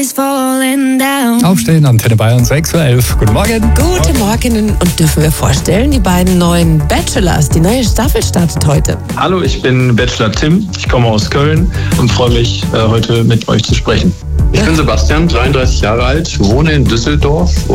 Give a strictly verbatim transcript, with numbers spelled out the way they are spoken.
Aufstehen, Antenne Bayern sechs Uhr elf. Guten Morgen. Guten Morgen und dürfen wir vorstellen, die beiden neuen Bachelors. Die neue Staffel startet heute. Hallo, ich bin Bachelor Tim. Ich komme aus Köln und freue mich, heute mit euch zu sprechen. Ich bin Sebastian, dreiunddreißig Jahre alt, wohne in Düsseldorf